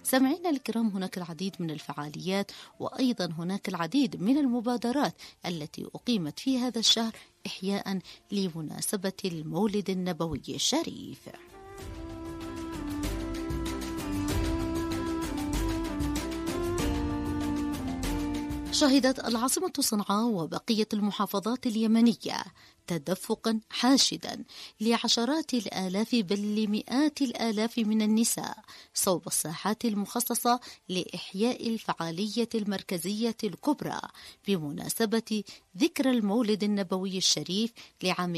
سامعينا الكرام، هناك العديد من الفعاليات وأيضا هناك العديد من المبادرات التي أقيمت في هذا الشهر إحياء لمناسبة المولد النبوي الشريف. شهدت العاصمة صنعاء وبقية المحافظات اليمنية تدفقا حاشدا لعشرات الآلاف بل لمئات الآلاف من النساء صوب الساحات المخصصة لإحياء الفعالية المركزية الكبرى بمناسبة ذكرى المولد النبوي الشريف لعام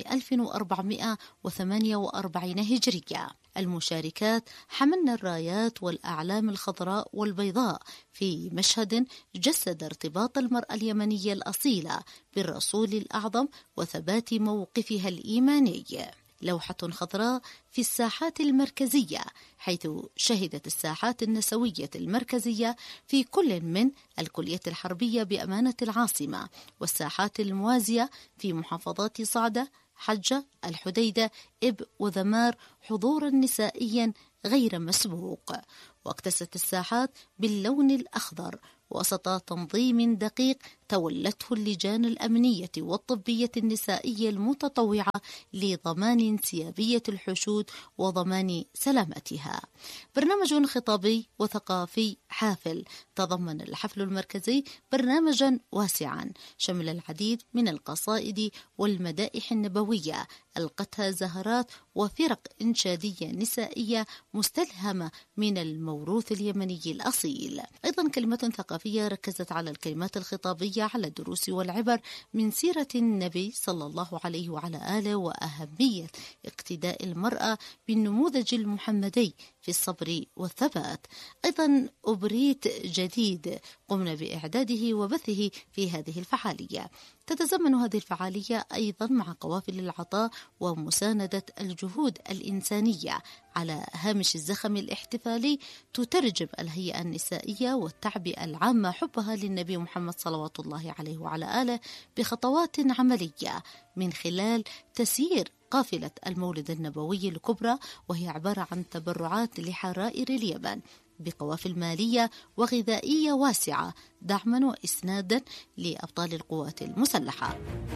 1448 هجرية. المشاركات حملن الرايات والأعلام الخضراء والبيضاء في مشهد جسد ارتباط المرأة اليمنية الأصيلة بالرسول الأعظم وثبات موقفها الإيماني. لوحة خضراء في الساحات المركزية، حيث شهدت الساحات النسوية المركزية في كل من الكلية الحربية بأمانة العاصمة والساحات الموازية في محافظات صعدة، حجة، الحديدة، إب وذمار حضورا نسائيا غير مسبوق. واكتست الساحات باللون الأخضر وسط تنظيم دقيق تولته اللجان الأمنية والطبية النسائية المتطوعة لضمان انسيابية الحشود وضمان سلامتها. برنامج خطابي وثقافي حافل تضمن الحفل المركزي برنامجا واسعا شمل العديد من القصائد والمدائح النبوية ألقتها زهرات وفرق إنشادية نسائية مستلهمة من الموروث اليمني الأصيل. أيضا كلمة ثقافية ركزت على الكلمات الخطابية على الدروس والعبر من سيرة النبي صلى الله عليه وعلى آله وأهمية اقتداء المرأة بالنموذج المحمدي في الصبر والثبات. أيضا أبريت جديد قمنا بإعداده وبثه في هذه الفعالية. تتزامن هذه الفعالية أيضا مع قوافل العطاء ومساندة الجهود الإنسانية على هامش الزخم الاحتفالي، تترجم الهيئة النسائية والتعبئة العامة حبها للنبي محمد صلوات الله عليه وعلى آله بخطوات عملية من خلال تسيير قافلة المولد النبوي الكبرى، وهي عبارة عن تبرعات لحرائر اليمن بقوافل مالية وغذائية واسعة دعما وإسنادا لأبطال القوات المسلحة.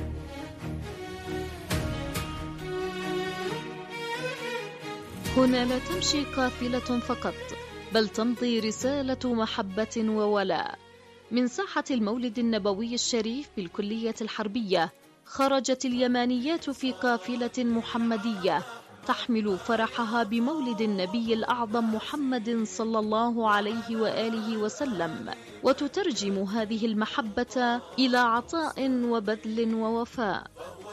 هنا لا تمشي قافلة فقط، بل تمضي رسالة محبة وولاء. من ساحة المولد النبوي الشريف بالكلية الحربية خرجت اليمانيات في قافلة محمدية تحمل فرحها بمولد النبي الأعظم محمد صلى الله عليه وآله وسلم، وتترجم هذه المحبة إلى عطاء وبذل ووفاء.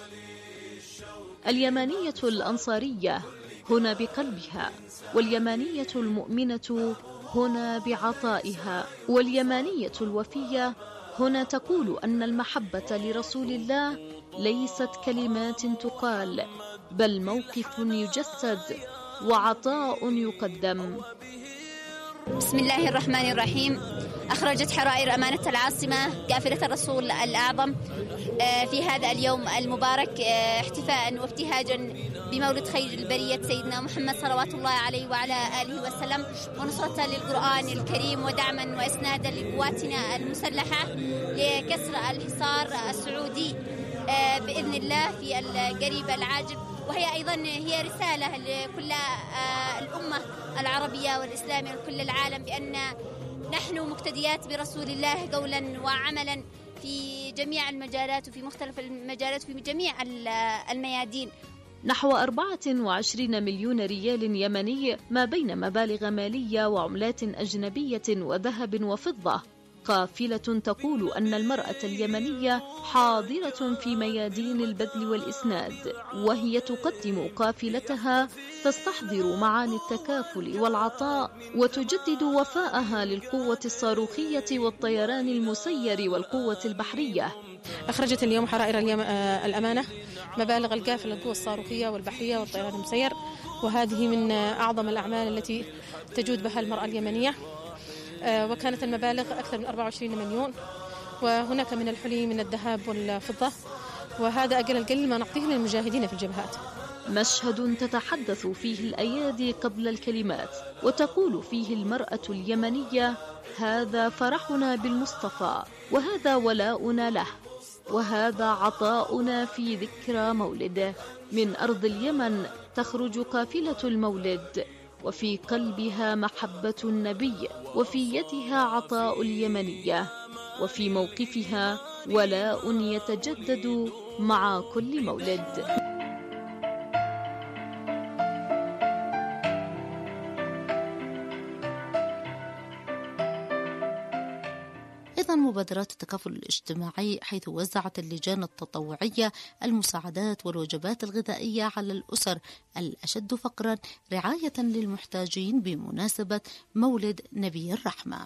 اليمانية الأنصارية هنا بقلبها، واليمانية المؤمنة هنا بعطائها، واليمانية الوفية هنا تقول أن المحبة لرسول الله ليست كلمات تقال، بل موقف يجسد وعطاء يقدم. بسم الله الرحمن الرحيم. أخرجت حرائر أمانة العاصمة قافلة الرسول الأعظم في هذا اليوم المبارك احتفاء وابتهاجا بمولد خير البرية سيدنا محمد صلوات الله عليه وعلى آله وسلم، ونصرة للقرآن الكريم ودعما وإسنادا لقواتنا المسلحة لكسر الحصار السعودي بإذن الله في القريب العاجل. وهي أيضا هي رسالة لكل الأمة العربية والإسلامية ولكل العالم بأن نحن مقتديات برسول الله قولا وعملا في جميع المجالات وفي مختلف المجالات في جميع الميادين. نحو 24 مليون ريال يمني ما بين مبالغ مالية وعملات أجنبية وذهب وفضة. قافلة تقول أن المرأة اليمنية حاضرة في ميادين البذل والإسناد، وهي تقدم قافلتها تستحضر معاني التكافل والعطاء وتجدد وفاءها للقوة الصاروخية والطيران المسير والقوة البحرية. أخرجت اليوم حرائر الأمانة مبالغ القافلة القوة الصاروخية والبحرية والطيران المسير، وهذه من أعظم الأعمال التي تجود بها المرأة اليمنية، وكانت المبالغ أكثر من 24 مليون، وهناك من الحلي من الذهب والفضة، وهذا أقل ما نعطيه للمجاهدين في الجبهات. مشهد تتحدث فيه الأيادي قبل الكلمات، وتقول فيه المرأة اليمنية: هذا فرحنا بالمصطفى، وهذا ولاؤنا له، وهذا عطاؤنا في ذكرى مولده. من أرض اليمن تخرج قافلة المولد، وفي قلبها محبة النبي، وفي يدها عطاء اليمنية، وفي موقفها ولاء يتجدد مع كل مولد. أيضا مبادرات التكافل الاجتماعي، حيث وزعت اللجان التطوعية المساعدات والوجبات الغذائية على الأسر الأشد فقرا رعاية للمحتاجين بمناسبة مولد نبي الرحمة.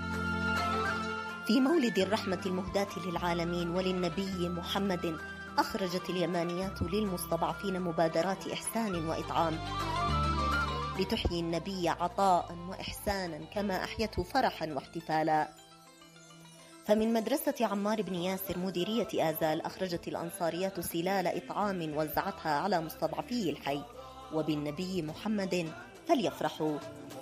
في مولد الرحمة المهداة للعالمين وللنبي محمد، أخرجت اليمانيات للمستضعفين مبادرات إحسان وإطعام لتحيي النبي عطاء وإحسانا كما أحيته فرحا واحتفالا. فمن مدرسة عمار بن ياسر مديرية آزال أخرجت الأنصاريات سلال إطعام وزعتها على مستضعفي الحي، وبالنبي محمد فليفرحوا.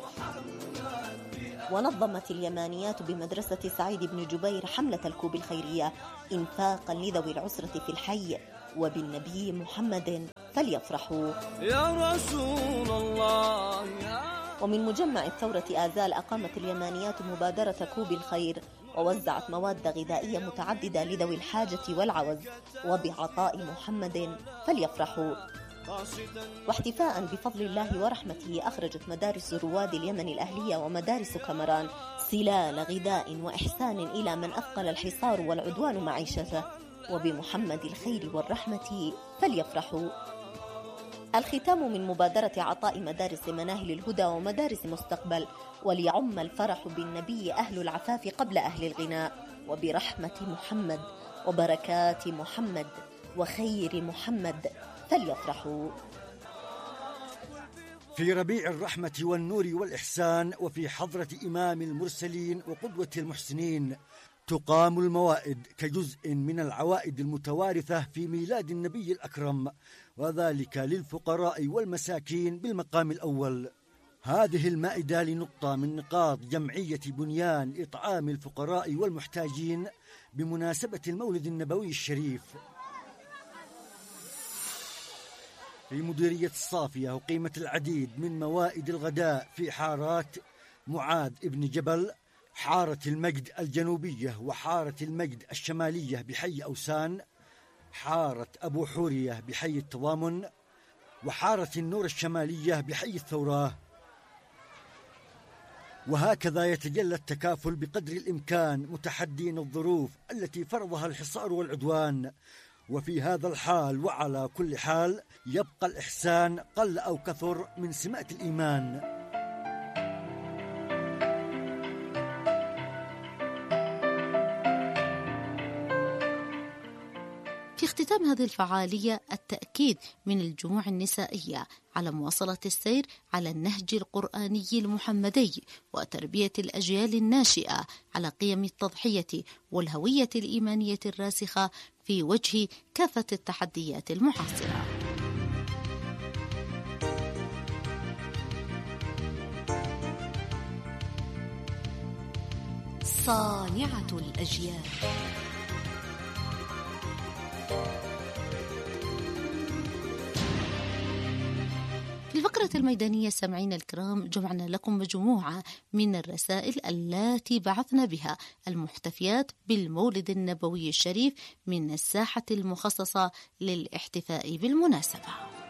ونظمت اليمانيات بمدرسة سعيد بن جبير حملة الكوب الخيرية إنفاقا لذوي العسرة في الحي، وبالنبي محمد فليفرحوا يا رسول الله. ومن مجمع الثورة آزال أقامت اليمانيات مبادرة كوب الخير، ووزعت مواد غذائية متعددة لذوي الحاجة والعوز، وبعطاء محمد فليفرحوا. واحتفاء بفضل الله ورحمته أخرجت مدارس رواد اليمن الأهلية ومدارس كمران سلال غذاء وإحسان إلى من أثقل الحصار والعدوان معيشته، وبمحمد الخير والرحمة فليفرحوا. الختام من مبادرة عطاء مدارس مناهل الهدى ومدارس مستقبل، وليعم الفرح بالنبي أهل العفاف قبل أهل الغناء، وبرحمة محمد وبركات محمد وخير محمد فليفرحوا. في ربيع الرحمة والنور والإحسان، وفي حضرة إمام المرسلين وقدوة المحسنين، تقام الموائد كجزء من العوائد المتوارثة في ميلاد النبي الأكرم، وذلك للفقراء والمساكين بالمقام الأول. هذه المائدة لنقطة من نقاط جمعية بنيان إطعام الفقراء والمحتاجين بمناسبة المولد النبوي الشريف. في مديرية الصافية أقيمت العديد من موائد الغداء في حارات معاذ ابن جبل، حارة المجد الجنوبية، وحارة المجد الشمالية بحي أوسان، حارة أبو حورية بحي التضامن، وحارة النور الشمالية بحي الثوراه. وهكذا يتجلى التكافل بقدر الإمكان متحدين الظروف التي فرضها الحصار والعدوان. وفي هذا الحال وعلى كل حال يبقى الإحسان قل أو كثر من سمات الإيمان. في اختتام هذه الفعالية التأكيد من الجموع النسائية على مواصلة السير على النهج القرآني المحمدي، وتربية الأجيال الناشئة على قيم التضحية والهوية الإيمانية الراسخة في وجه كافة التحديات المعاصرة. صانعة الأجيال. في الفقرة الميدانية سامعينا الكرام، جمعنا لكم مجموعة من الرسائل التي بعثنا بها المحتفيات بالمولد النبوي الشريف من الساحة المخصصة للاحتفاء بالمناسبة.